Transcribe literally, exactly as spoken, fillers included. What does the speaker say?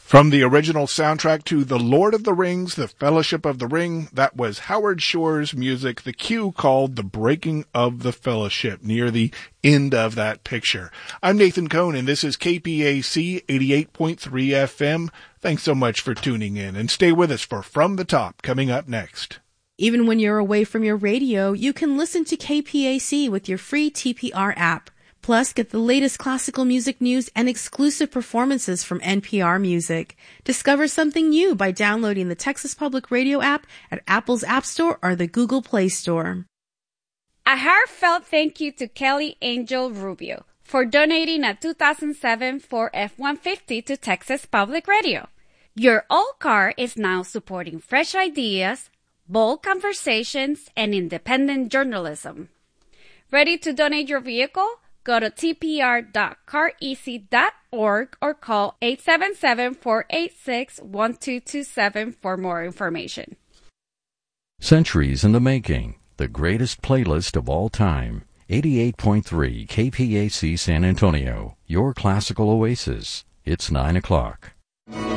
From the original soundtrack to The Lord of the Rings, The Fellowship of the Ring, that was Howard Shore's music, the cue called The Breaking of the Fellowship, near the end of that picture. I'm Nathan Cohn, and this is K P A C eighty-eight point three F M. Thanks so much for tuning in, and stay with us for From the Top, coming up next. Even when you're away from your radio, you can listen to K P A C with your free T P R app. Plus, get the latest classical music news and exclusive performances from N P R Music. Discover something new by downloading the Texas Public Radio app at Apple's App Store or the Google Play Store. A heartfelt thank you to Kelly Angel Rubio for donating a two thousand seven Ford F one fifty to Texas Public Radio. Your old car is now supporting fresh ideas, bold conversations, and independent journalism. Ready to donate your vehicle? Go to t p r dot car easy dot org or call eight seven seven, four eight six, one two two seven for more information. Centuries in the Making, the greatest playlist of all time. eighty-eight point three K P A C San Antonio, your classical oasis. It's nine o'clock.